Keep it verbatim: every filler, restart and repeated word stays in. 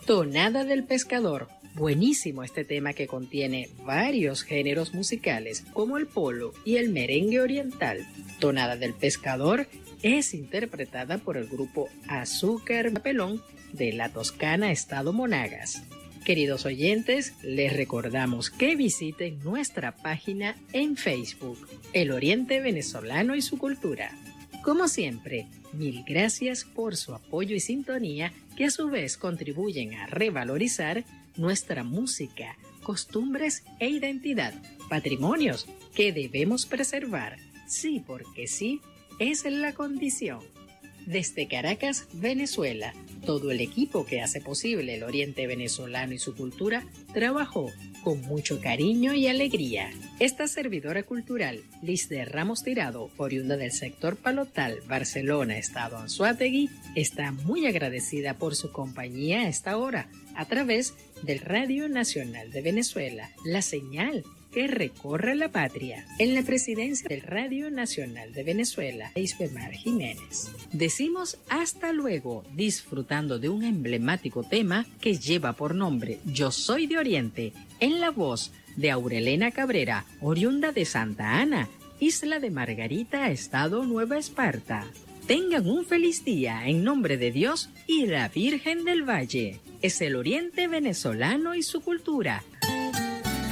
Tonada del Pescador. Buenísimo este tema que contiene varios géneros musicales como el polo y el merengue oriental. Tonada del Pescador es interpretada por el grupo Azúcar Papelón de la Toscana, estado Monagas. Queridos oyentes, les recordamos que visiten nuestra página en Facebook, El Oriente Venezolano y su Cultura. Como siempre, mil gracias por su apoyo y sintonía que a su vez contribuyen a revalorizar nuestra música, costumbres e identidad, patrimonios que debemos preservar. Sí, porque sí, es la condición. Desde Caracas, Venezuela, todo el equipo que hace posible el Oriente Venezolano y su cultura trabajó con mucho cariño y alegría. Esta servidora cultural, Liz de Ramos Tirado, oriunda del sector Palotal, Barcelona, estado Anzoátegui, está muy agradecida por su compañía a esta hora, a través del Radio Nacional de Venezuela, la señal que recorre la patria. En la presidencia del Radio Nacional de Venezuela, Isbemar Jiménez. Decimos hasta luego, disfrutando de un emblemático tema que lleva por nombre Yo Soy de Oriente, en la voz de Aurelena Cabrera, oriunda de Santa Ana, Isla de Margarita, estado Nueva Esparta. Tengan un feliz día en nombre de Dios y la Virgen del Valle. Es el Oriente Venezolano y su cultura.